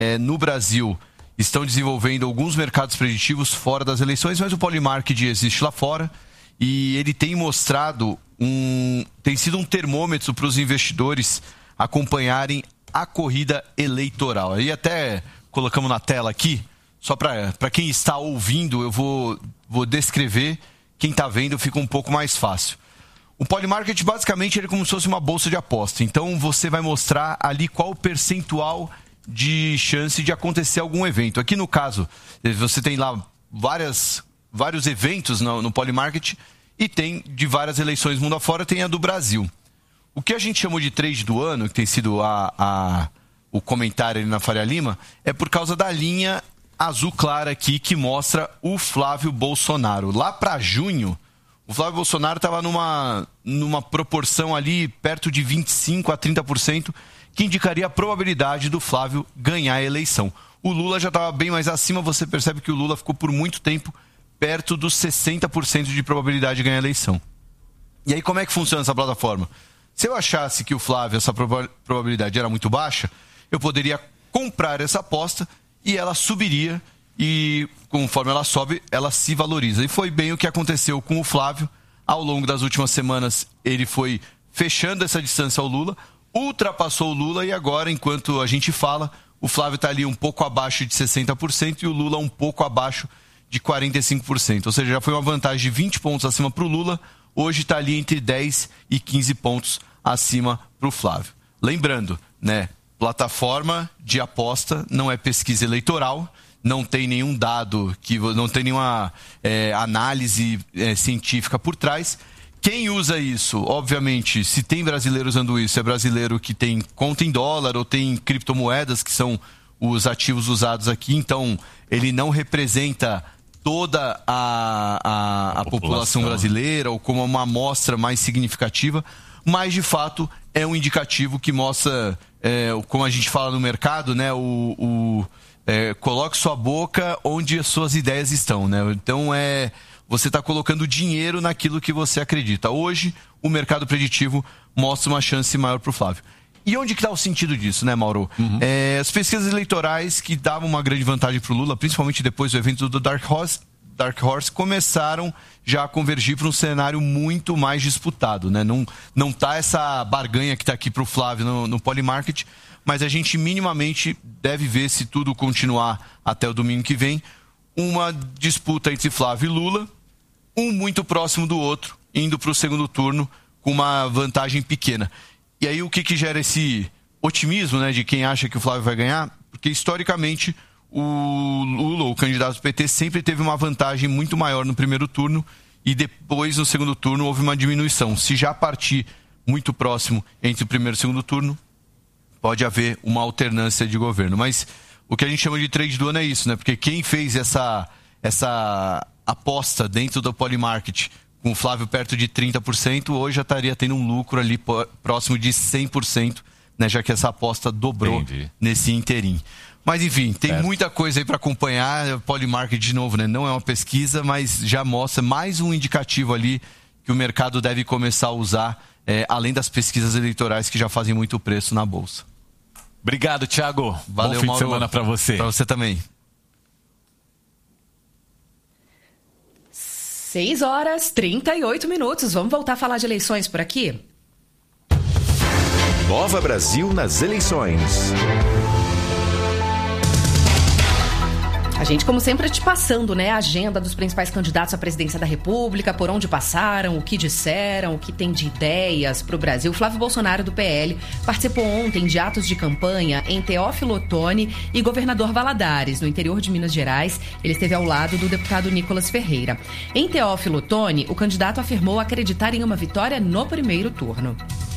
no Brasil estão desenvolvendo alguns mercados preditivos fora das eleições, mas o Polymarket existe lá fora e ele tem mostrado tem sido um termômetro para os investidores acompanharem a corrida eleitoral. Aí até colocamos na tela aqui, só para quem está ouvindo, eu vou descrever, quem está vendo fica um pouco mais fácil. O Polymarket, basicamente, ele é como se fosse uma bolsa de aposta. Então, você vai mostrar ali qual o percentual de chance de acontecer algum evento. Aqui, no caso, você tem lá vários eventos no Polymarket e tem de várias eleições mundo afora, tem a do Brasil. O que a gente chamou de trade do ano, que tem sido o comentário ali na Faria Lima, é por causa da linha azul clara aqui que mostra o Flávio Bolsonaro. Lá para junho, o Flávio Bolsonaro estava numa proporção ali perto de 25% a 30%, que indicaria a probabilidade do Flávio ganhar a eleição. O Lula já estava bem mais acima, você percebe que o Lula ficou por muito tempo perto dos 60% de probabilidade de ganhar a eleição. E aí como é que funciona essa plataforma? Se eu achasse que o Flávio, essa probabilidade era muito baixa, eu poderia comprar essa aposta e ela subiria e conforme ela sobe, ela se valoriza. E foi bem o que aconteceu com o Flávio. Ao longo das últimas semanas, ele foi fechando essa distância ao Lula, ultrapassou o Lula e agora, enquanto a gente fala, o Flávio está ali um pouco abaixo de 60% e o Lula um pouco abaixo de 45%. Ou seja, já foi uma vantagem de 20 pontos acima para o Lula, hoje está ali entre 10 e 15 pontos acima para o Flávio. Lembrando, né, plataforma de aposta não é pesquisa eleitoral, não tem nenhum dado, não tem nenhuma análise científica por trás. Quem usa isso, obviamente, se tem brasileiro usando isso, é brasileiro que tem conta em dólar ou tem criptomoedas, que são os ativos usados aqui, então ele não representa toda a população brasileira ou como uma amostra mais significativa, mas de fato é um indicativo que mostra, como a gente fala no mercado, né, coloque sua boca onde as suas ideias estão, né? Então você está colocando dinheiro naquilo que você acredita. Hoje o mercado preditivo mostra uma chance maior para o Flávio. E onde que está o sentido disso, né, Mauro? As pesquisas eleitorais que davam uma grande vantagem para o Lula, principalmente depois do evento do Dark Horse, começaram já a convergir para um cenário muito mais disputado, né? Não tá essa barganha que está aqui para o Flávio no Polymarket, mas a gente minimamente deve ver, se tudo continuar até o domingo que vem, uma disputa entre Flávio e Lula, um muito próximo do outro, indo para o segundo turno com uma vantagem pequena. E aí o que gera esse otimismo, né, de quem acha que o Flávio vai ganhar? Porque historicamente o Lula, o candidato do PT, sempre teve uma vantagem muito maior no primeiro turno e depois no segundo turno houve uma diminuição. Se já partir muito próximo entre o primeiro e o segundo turno, pode haver uma alternância de governo. Mas o que a gente chama de trade do ano é isso, né? Porque quem fez essa aposta dentro do Polymarket com o Flávio perto de 30%, hoje já estaria tendo um lucro ali próximo de 100%, né? Já que essa aposta dobrou nesse interim. Mas enfim, tem muita coisa aí para acompanhar. Polymarket, de novo, né? Não é uma pesquisa, mas já mostra mais um indicativo ali que o mercado deve começar a usar, além das pesquisas eleitorais que já fazem muito preço na Bolsa. Obrigado, Thiago. Valeu, bom fim Mauro. de semana para você. Para você também. 6h38. Vamos voltar a falar de eleições por aqui? Nova Brasil nas eleições. A gente, como sempre, te passando, né, a agenda dos principais candidatos à presidência da República, por onde passaram, o que disseram, o que tem de ideias para o Brasil. Flávio Bolsonaro, do PL, participou ontem de atos de campanha em Teófilo Otoni e Governador Valadares, no interior de Minas Gerais. Ele esteve ao lado do deputado Nicolas Ferreira. Em Teófilo Otoni, o candidato afirmou acreditar em uma vitória no primeiro turno.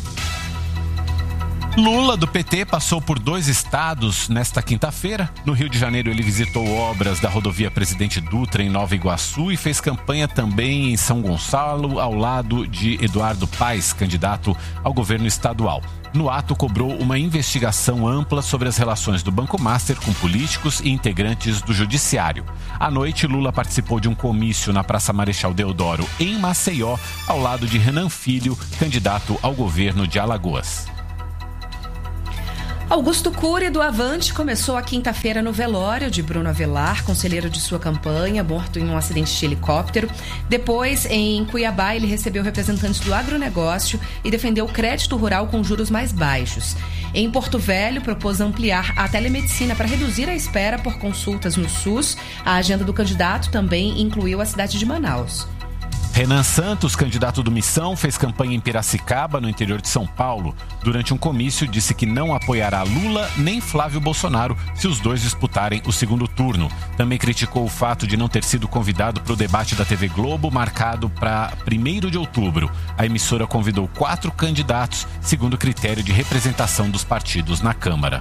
Lula, do PT, passou por 2 estados nesta quinta-feira. No Rio de Janeiro, ele visitou obras da rodovia Presidente Dutra, em Nova Iguaçu, e fez campanha também em São Gonçalo, ao lado de Eduardo Paes, candidato ao governo estadual. No ato, cobrou uma investigação ampla sobre as relações do Banco Master com políticos e integrantes do Judiciário. À noite, Lula participou de um comício na Praça Marechal Deodoro, em Maceió, ao lado de Renan Filho, candidato ao governo de Alagoas. Augusto Cury, do Avante, começou a quinta-feira no velório de Bruno Avelar, conselheiro de sua campanha, morto em um acidente de helicóptero. Depois, em Cuiabá, ele recebeu representantes do agronegócio e defendeu o crédito rural com juros mais baixos. Em Porto Velho, propôs ampliar a telemedicina para reduzir a espera por consultas no SUS. A agenda do candidato também incluiu a cidade de Manaus. Renan Santos, candidato do Missão, fez campanha em Piracicaba, no interior de São Paulo. Durante um comício, disse que não apoiará Lula nem Flávio Bolsonaro se os dois disputarem o segundo turno. Também criticou o fato de não ter sido convidado para o debate da TV Globo, marcado para 1º de outubro. A emissora convidou 4 candidatos, segundo o critério de representação dos partidos na Câmara.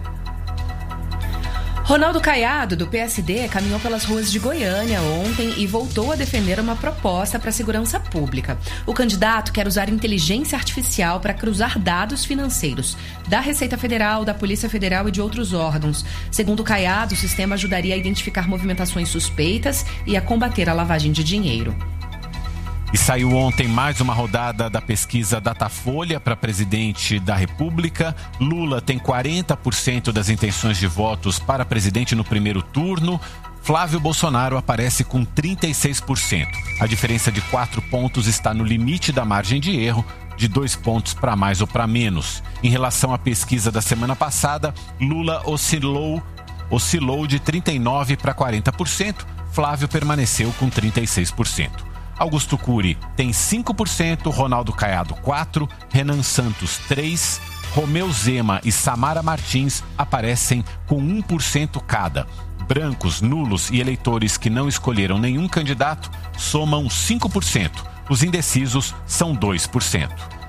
Ronaldo Caiado, do PSD, caminhou pelas ruas de Goiânia ontem e voltou a defender uma proposta para a segurança pública. O candidato quer usar inteligência artificial para cruzar dados financeiros da Receita Federal, da Polícia Federal e de outros órgãos. Segundo Caiado, o sistema ajudaria a identificar movimentações suspeitas e a combater a lavagem de dinheiro. E saiu ontem mais uma rodada da pesquisa Datafolha para presidente da República. Lula tem 40% das intenções de votos para presidente no primeiro turno. Flávio Bolsonaro aparece com 36%. A diferença de 4 pontos está no limite da margem de erro, de 2 pontos para mais ou para menos. Em relação à pesquisa da semana passada, Lula oscilou de 39% para 40%. Flávio permaneceu com 36%. Augusto Cury tem 5%, Ronaldo Caiado 4%, Renan Santos 3%, Romeu Zema e Samara Martins aparecem com 1% cada. Brancos, nulos e eleitores que não escolheram nenhum candidato somam 5%. Os indecisos são 2%.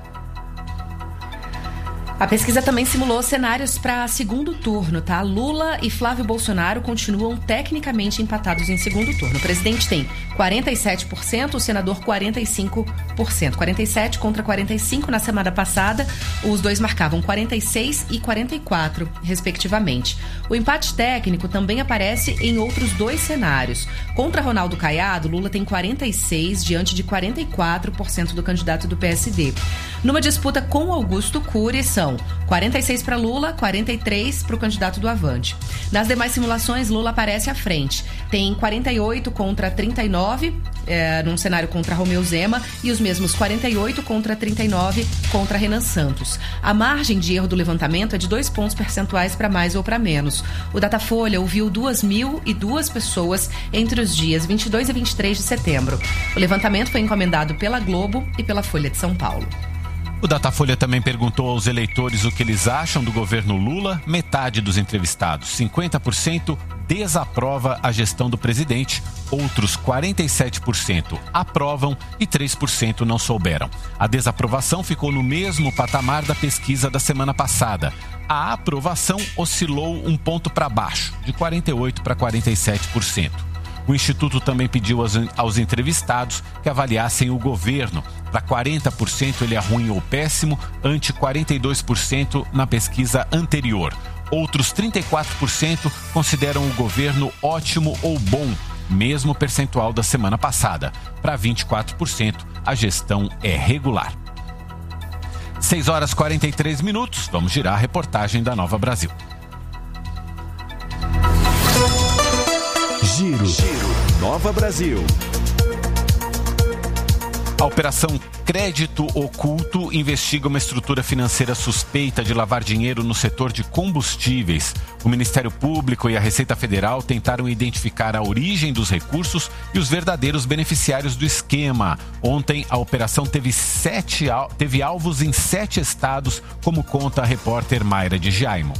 A pesquisa também simulou cenários para segundo turno, tá? Lula e Flávio Bolsonaro continuam tecnicamente empatados em segundo turno. O presidente tem 47%, o senador 45%. 47% contra 45% na semana passada. Os dois marcavam 46% e 44%, respectivamente. O empate técnico também aparece em outros 2 cenários. Contra Ronaldo Caiado, Lula tem 46% diante de 44% do candidato do PSD. Numa disputa com Augusto Cury, são 46% para Lula, 43% para o candidato do Avante. Nas demais simulações, Lula aparece à frente. Tem 48% contra 39%, num cenário contra Romeu Zema, e os mesmos 48% contra 39% contra Renan Santos. A margem de erro do levantamento é de 2 pontos percentuais para mais ou para menos. O Datafolha ouviu 2.002 pessoas entre os dias 22 e 23 de setembro. O levantamento foi encomendado pela Globo e pela Folha de São Paulo. O Datafolha também perguntou aos eleitores o que eles acham do governo Lula. Metade dos entrevistados, 50%, desaprova a gestão do presidente. Outros 47% aprovam e 3% não souberam. A desaprovação ficou no mesmo patamar da pesquisa da semana passada. A aprovação oscilou 1 ponto para baixo, de 48% para 47%. O Instituto também pediu aos entrevistados que avaliassem o governo. Para 40% ele é ruim ou péssimo, ante 42% na pesquisa anterior. Outros 34% consideram o governo ótimo ou bom, mesmo percentual da semana passada. Para 24%, a gestão é regular. 6h43, vamos girar a reportagem da Nova Brasil. Giro. Nova Brasil. A Operação Crédito Oculto investiga uma estrutura financeira suspeita de lavar dinheiro no setor de combustíveis. O Ministério Público e a Receita Federal tentaram identificar a origem dos recursos e os verdadeiros beneficiários do esquema. Ontem, a operação teve alvos em 7 estados, como conta a repórter Mayra de Jaimo.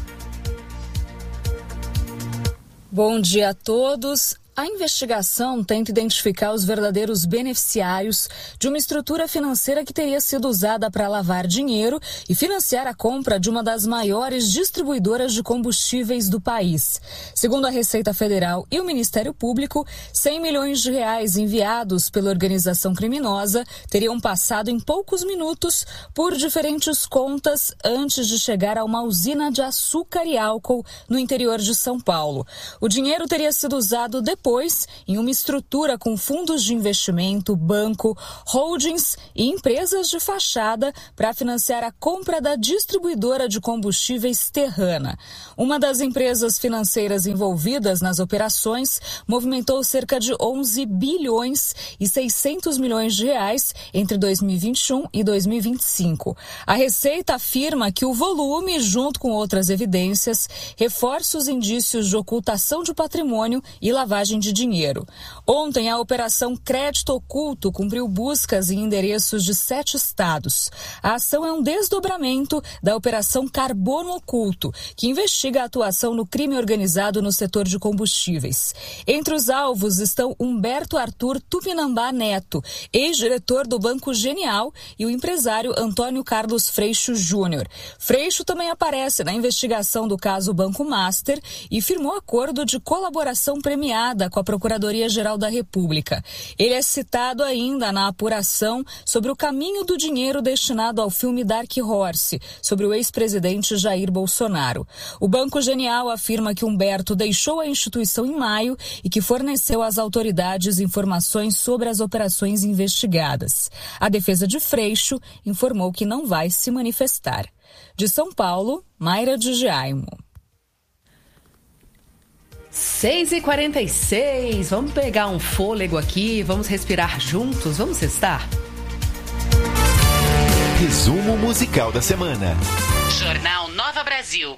Bom dia a todos. A investigação tenta identificar os verdadeiros beneficiários de uma estrutura financeira que teria sido usada para lavar dinheiro e financiar a compra de uma das maiores distribuidoras de combustíveis do país. Segundo a Receita Federal e o Ministério Público, 100 milhões de reais enviados pela organização criminosa teriam passado em poucos minutos por diferentes contas antes de chegar a uma usina de açúcar e álcool no interior de São Paulo. O dinheiro teria sido usado depois depois em uma estrutura com fundos de investimento, banco, holdings e empresas de fachada para financiar a compra da distribuidora de combustíveis Terrana. Uma das empresas financeiras envolvidas nas operações movimentou cerca de 11 bilhões e 600 milhões de reais entre 2021 e 2025. A Receita afirma que o volume, junto com outras evidências, reforça os indícios de ocultação de patrimônio e lavagem de dinheiro. Ontem, a Operação Crédito Oculto cumpriu buscas em endereços de 7 estados. A ação é um desdobramento da Operação Carbono Oculto, que investiga a atuação no crime organizado no setor de combustíveis. Entre os alvos estão Humberto Arthur Tupinambá Neto, ex-diretor do Banco Genial, e o empresário Antônio Carlos Freixo Júnior. Freixo também aparece na investigação do caso Banco Master e firmou acordo de colaboração premiada com a Procuradoria-Geral da República. Ele é citado ainda na apuração sobre o caminho do dinheiro destinado ao filme Dark Horse, sobre o ex-presidente Jair Bolsonaro. O Banco Genial afirma que Humberto deixou a instituição em maio e que forneceu às autoridades informações sobre as operações investigadas. A defesa de Freixo informou que não vai se manifestar. De São Paulo, Mayra de Giaimo. 6h46, vamos pegar um fôlego aqui, vamos respirar juntos, vamos sextar? Resumo musical da semana. Jornal Nova Brasil.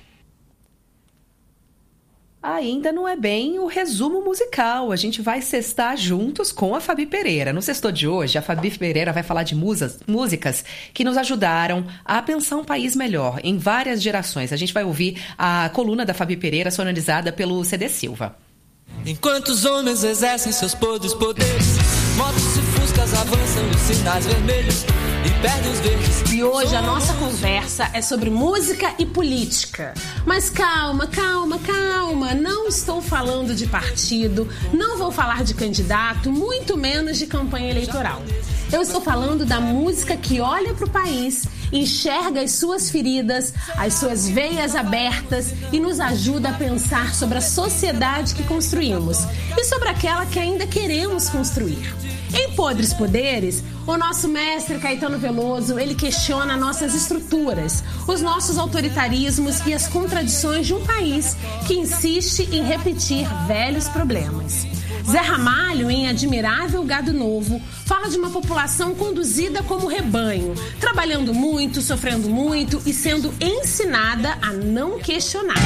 Ainda não é bem o resumo musical. A gente vai sextar juntos com a Fabi Pereira. No sexto de hoje, a Fabi Pereira vai falar de músicas que nos ajudaram a pensar um país melhor em várias gerações. A gente vai ouvir a coluna da Fabi Pereira sonorizada pelo CD Silva. Enquanto os homens exercem seus podres poderes, motos e fuscas avançam os sinais vermelhos e perdem os verdes. E hoje a nossa conversa é sobre música e política. Mas calma, não estou falando de partido, não vou falar de candidato, muito menos de campanha eleitoral. Eu estou falando da música que olha para o país, enxerga as suas feridas, as suas veias abertas e nos ajuda a pensar sobre a sociedade que construímos e sobre aquela que ainda queremos construir. Em Podres Poderes, o nosso mestre Caetano Veloso, ele questiona nossas estruturas, os nossos autoritarismos e as contradições de um país que insiste em repetir velhos problemas. Zé Ramalho, em Admirável Gado Novo, fala de uma população conduzida como rebanho, trabalhando muito, sofrendo muito e sendo ensinada a não questionar.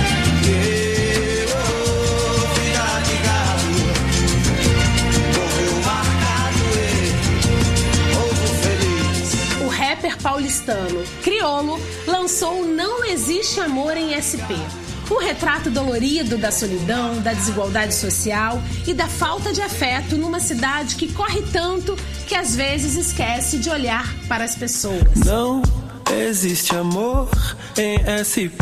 O rapper paulistano Criolo lançou Não Existe Amor em SP. Um retrato dolorido da solidão, da desigualdade social e da falta de afeto numa cidade que corre tanto que às vezes esquece de olhar para as pessoas. Não existe amor em SP,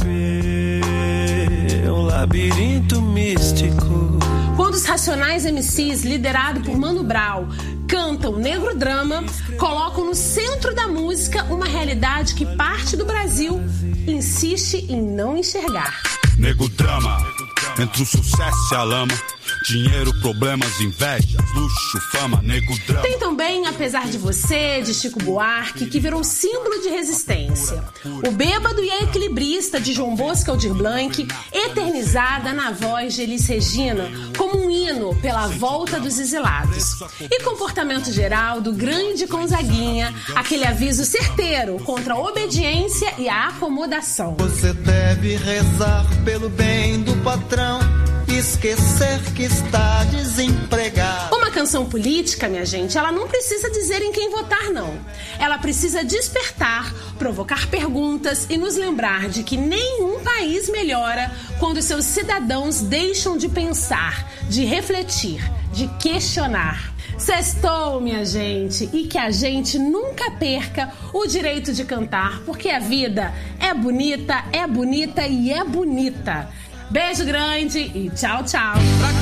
um labirinto místico. Quando os Racionais MCs, liderado por Mano Brown, cantam negro drama, colocam no centro da música uma realidade que parte do Brasil insiste em não enxergar. Nego drama, entre o sucesso e a lama, dinheiro, problemas, invejas, luxo, fama, nego drama. Tem também Apesar de Você, de Chico Buarque, que virou símbolo de resistência. O Bêbado e a Equilibrista, de João Bosco Aldir Blanc, eternizada na voz de Elis Regina, como um hino pela volta dos exilados. E Comportamento Geral, do grande Gonzaguinha, aquele aviso certeiro contra a obediência e a acomodação. Você deve rezar pelo bem do patrão, esquecer que está desempregado. Uma canção política, minha gente, ela não precisa dizer em quem votar, não. Ela precisa despertar, provocar perguntas e nos lembrar de que nenhum país melhora quando seus cidadãos deixam de pensar, de refletir, de questionar. Sextou, minha gente, e que a gente nunca perca o direito de cantar, porque a vida é bonita e é bonita. Beijo grande e tchau, tchau.